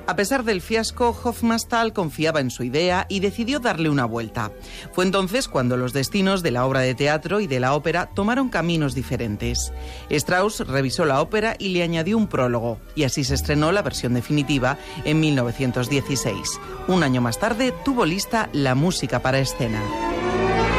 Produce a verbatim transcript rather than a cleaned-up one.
A pesar del fiasco, Hofmannsthal confiaba en su idea y decidió darle una vuelta. Fue entonces cuando los destinos de la obra de teatro y de la ópera tomaron caminos diferentes. Strauss revisó la ópera y le añadió un prólogo, y así se estrenó la versión definitiva en mil novecientos dieciséis. Un año más tarde tuvo lista la música para escena.